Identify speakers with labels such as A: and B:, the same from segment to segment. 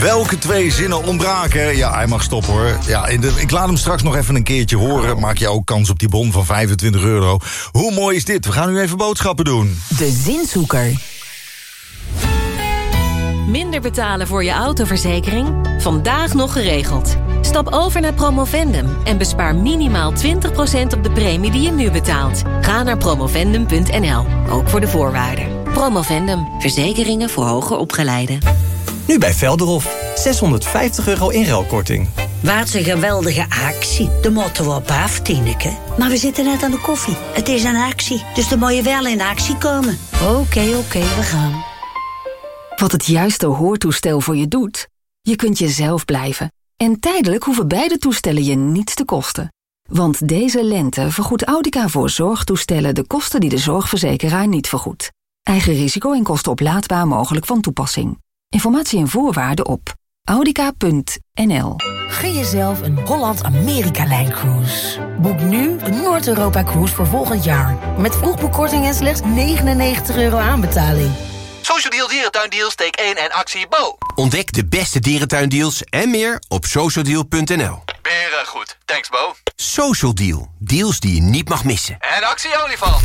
A: Welke 2 zinnen ontbraken? Ja, hij mag stoppen hoor. Ja, ik laat hem straks nog even een keertje horen. Maak je ook kans op die bon van €25. Hoe mooi is dit? We gaan nu even boodschappen doen.
B: De Zinzoeker.
C: Minder betalen voor je autoverzekering? Vandaag nog geregeld. Stap over naar Promovendum en bespaar minimaal 20% op de premie die je nu betaalt. Ga naar promovendum.nl, ook voor de voorwaarden. Promovendum, verzekeringen voor hoger opgeleiden.
D: Nu bij Velderhof, €650 inruilkorting.
E: Wat een geweldige actie. De moeten we op af, Tineke. Maar we zitten net aan de koffie. Het is een actie, dus dan moet je wel in actie komen. Oké, we gaan.
B: Wat het juiste hoortoestel voor je doet? Je kunt jezelf blijven. En tijdelijk hoeven beide toestellen je niets te kosten. Want deze lente vergoedt Audica voor zorgtoestellen de kosten die de zorgverzekeraar niet vergoedt. Eigen risico en kosten oplaadbaar mogelijk van toepassing. Informatie en voorwaarden op audica.nl.
F: Gun jezelf een Holland-Amerika-lijncruise. Boek nu een Noord-Europa-cruise voor volgend jaar. Met vroegboekkorting en slechts €99 aanbetaling.
G: Social Deal Dierentuindeals, take 1 en actie Bo.
H: Ontdek de beste dierentuindeals en meer op socialdeal.nl.
G: Beren goed. Thanks Bo.
H: Social Deal. Deals die je niet mag missen.
G: En actie olifant.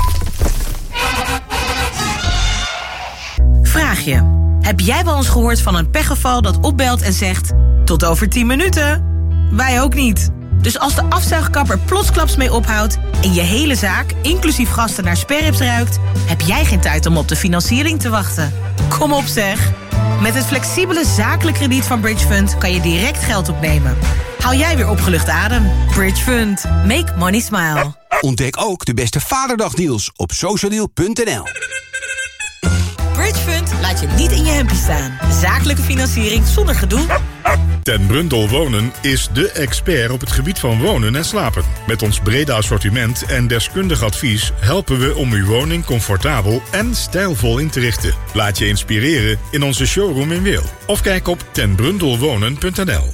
I: Vraag je. Heb jij wel eens gehoord van een pechgeval dat opbelt en zegt... tot over 10 minuten? Wij ook niet. Dus als de afzuigkapper plotsklaps mee ophoudt... en je hele zaak, inclusief gasten, naar sperrips ruikt... heb jij geen tijd om op de financiering te wachten. Kom op zeg. Met het flexibele zakelijk krediet van Bridge Fund... kan je direct geld opnemen. Haal jij weer opgelucht adem. Bridge Fund. Make money smile.
H: Ontdek ook de beste Vaderdagdeals op socialdeal.nl.
I: Bridge Fund laat je niet in je hempie staan. Zakelijke financiering zonder gedoe.
J: Ten Brundel Wonen is dé expert op het gebied van wonen en slapen. Met ons brede assortiment en deskundig advies helpen we om uw woning comfortabel en stijlvol in te richten. Laat je inspireren in onze showroom in Wehl. Of kijk op tenbrundelwonen.nl.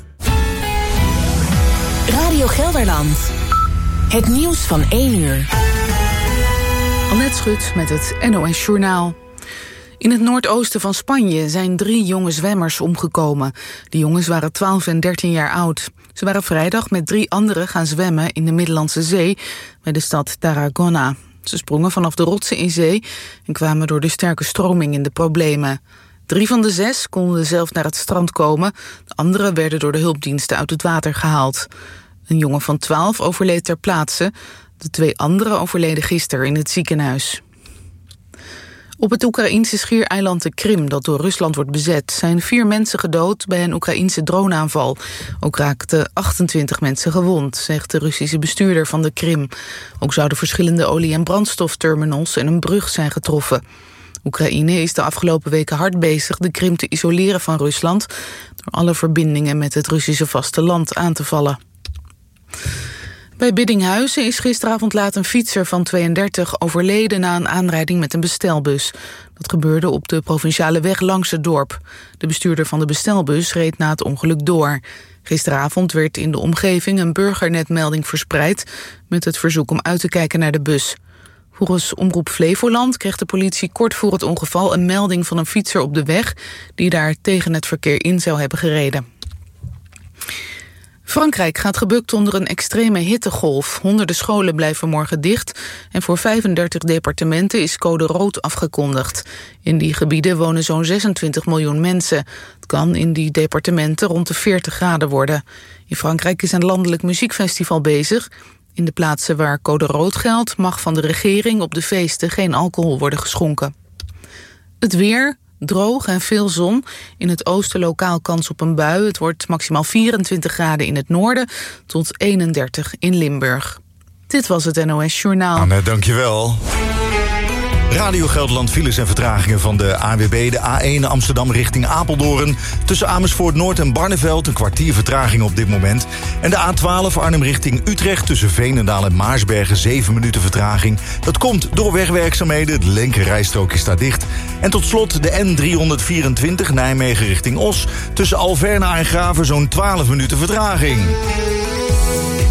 B: Radio Gelderland. Het nieuws van 1 uur.
K: Annette Schut met het NOS Journaal. In het noordoosten van Spanje zijn 3 jonge zwemmers omgekomen. Die jongens waren 12 en 13 jaar oud. Ze waren vrijdag met 3 anderen gaan zwemmen in de Middellandse Zee... bij de stad Tarragona. Ze sprongen vanaf de rotsen in zee... en kwamen door de sterke stroming in de problemen. 3 van de 6 konden zelf naar het strand komen. De anderen werden door de hulpdiensten uit het water gehaald. Een jongen van 12 overleed ter plaatse. De 2 anderen overleden gisteren in het ziekenhuis. Op het Oekraïense schiereiland de Krim, dat door Rusland wordt bezet... zijn 4 mensen gedood bij een Oekraïense droneaanval. Ook raakten 28 mensen gewond, zegt de Russische bestuurder van de Krim. Ook zouden verschillende olie- en brandstofterminals en een brug zijn getroffen. Oekraïne is de afgelopen weken hard bezig de Krim te isoleren van Rusland... door alle verbindingen met het Russische vasteland aan te vallen. Bij Biddinghuizen is gisteravond laat een fietser van 32 overleden na een aanrijding met een bestelbus. Dat gebeurde op de provinciale weg langs het dorp. De bestuurder van de bestelbus reed na het ongeluk door. Gisteravond werd in de omgeving een burgernetmelding verspreid met het verzoek om uit te kijken naar de bus. Volgens Omroep Flevoland kreeg de politie kort voor het ongeval een melding van een fietser op de weg die daar tegen het verkeer in zou hebben gereden. Frankrijk gaat gebukt onder een extreme hittegolf. Honderden scholen blijven morgen dicht en voor 35 departementen is code rood afgekondigd. In die gebieden wonen zo'n 26 miljoen mensen. Het kan in die departementen rond de 40 graden worden. In Frankrijk is een landelijk muziekfestival bezig. In de plaatsen waar code rood geldt mag van de regering op de feesten geen alcohol worden geschonken. Het weer... droog en veel zon. In het oosten lokaal kans op een bui. Het wordt maximaal 24 graden in het noorden tot 31 in Limburg. Dit was het NOS Journaal.
A: Annette, dankjewel. Radio Gelderland files en vertragingen van de ANWB. De A1 Amsterdam richting Apeldoorn. Tussen Amersfoort Noord en Barneveld een kwartier vertraging op dit moment. En de A12 Arnhem richting Utrecht tussen Veenendaal en Maarsbergen 7 minuten vertraging. Dat komt door wegwerkzaamheden. De linkerrijstrook is daar dicht. En tot slot de N324 Nijmegen richting Os. Tussen Alverna en Graven zo'n 12 minuten vertraging.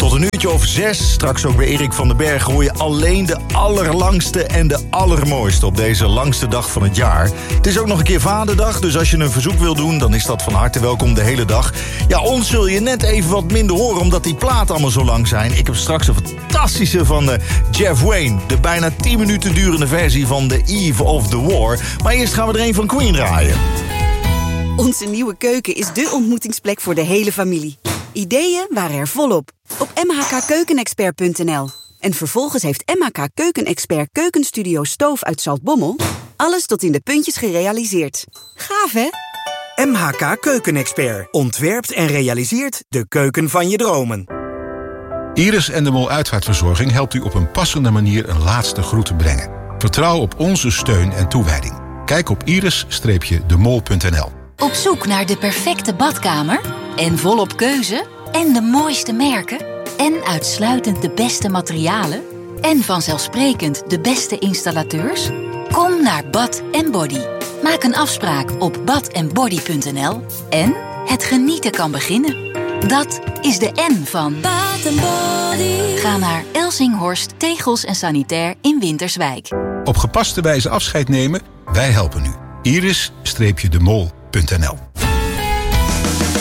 A: Tot een uurtje of 6, straks ook bij Erik van den Berg... hoor je alleen de allerlangste en de allermooiste op deze langste dag van het jaar. Het is ook nog een keer Vaderdag, dus als je een verzoek wil doen... dan is dat van harte welkom de hele dag. Ja, ons zul je net even wat minder horen, omdat die platen allemaal zo lang zijn. Ik heb straks een fantastische van Jeff Wayne. De bijna 10 minuten durende versie van The Eve of the War. Maar eerst gaan we er een van Queen draaien.
L: Onze nieuwe keuken is dé ontmoetingsplek voor de hele familie. Ideeën waren er volop. Op mhkkeukenexpert.nl. En vervolgens heeft MHK Keukenexpert Keukenstudio Stoof uit Zaltbommel... alles tot in de puntjes gerealiseerd. Gaaf, hè?
M: MHK Keukenexpert ontwerpt en realiseert de keuken van je dromen.
N: Iris en de Mol Uitvaartverzorging helpt u op een passende manier een laatste groet te brengen. Vertrouw op onze steun en toewijding. Kijk op iris-demol.nl.
O: Op zoek naar de perfecte badkamer? En volop keuze? En de mooiste merken? En uitsluitend de beste materialen? En vanzelfsprekend de beste installateurs? Kom naar Bath & Body. Maak een afspraak op bathandbody.nl. En het genieten kan beginnen. Dat is de N van Bath & Body. Ga naar Elsinghorst Tegels en Sanitair in Winterswijk.
N: Op gepaste wijze afscheid nemen? Wij helpen u. iris-demol.nl.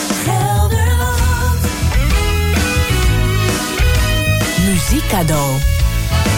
F: Muziekcadeau.